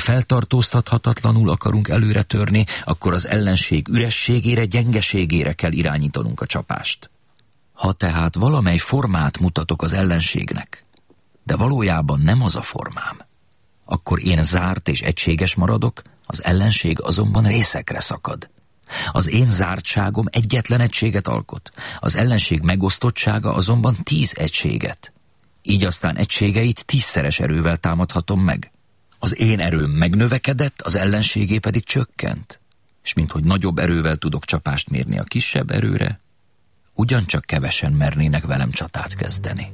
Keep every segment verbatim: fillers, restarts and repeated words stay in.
feltartóztathatatlanul akarunk előre törni, akkor az ellenség ürességére, gyengeségére kell irányítanunk a csapást. Ha tehát valamely formát mutatok az ellenségnek, de valójában nem az a formám, akkor én zárt és egységes maradok, az ellenség azonban részekre szakad. Az én zártságom egyetlen egységet alkot, az ellenség megosztottsága azonban tíz egységet. Így aztán egységeit tízszeres erővel támadhatom meg. Az én erőm megnövekedett, az ellenségé pedig csökkent. És minthogy nagyobb erővel tudok csapást mérni a kisebb erőre, ugyancsak kevesen mernének velem csatát kezdeni.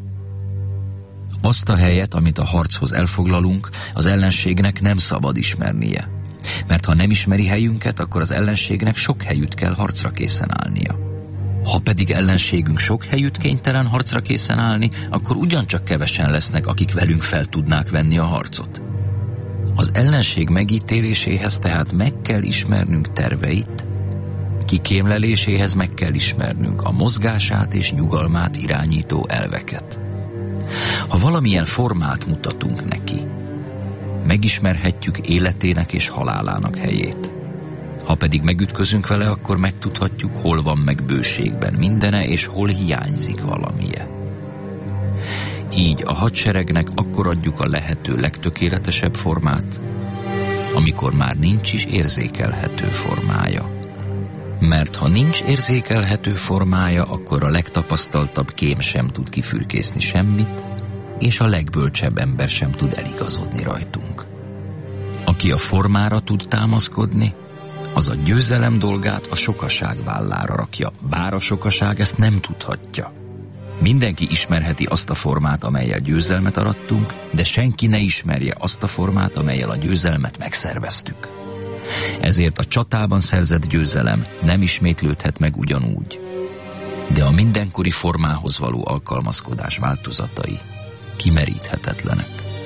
Azt a helyet, amit a harchoz elfoglalunk, az ellenségnek nem szabad ismernie. Mert ha nem ismeri helyünket, akkor az ellenségnek sok helyütt kell harcra készen állnia. Ha pedig ellenségünk sok helyütt kénytelen harcra készen állni, akkor ugyancsak kevesen lesznek, akik velünk fel tudnák venni a harcot. Az ellenség megítéléséhez tehát meg kell ismernünk terveit, kikémleléséhez meg kell ismernünk a mozgását és nyugalmát irányító elveket. Ha valamilyen formát mutatunk neki, megismerhetjük életének és halálának helyét. Ha pedig megütközünk vele, akkor megtudhatjuk, hol van meg bőségben mindene, és hol hiányzik valamije. Így a hadseregnek akkor adjuk a lehető legtökéletesebb formát, amikor már nincs is érzékelhető formája. Mert ha nincs érzékelhető formája, akkor a legtapasztaltabb kém sem tud kifürkészni semmit, és a legbölcsebb ember sem tud eligazodni rajtunk. Aki a formára tud támaszkodni, az a győzelem dolgát a sokaság vállára rakja, bár a sokaság ezt nem tudhatja. Mindenki ismerheti azt a formát, amellyel győzelmet arattunk, de senki ne ismerje azt a formát, amellyel a győzelmet megszerveztük. Ezért a csatában szerzett győzelem nem ismétlődhet meg ugyanúgy, de a mindenkori formához való alkalmazkodás változatai kimeríthetetlenek.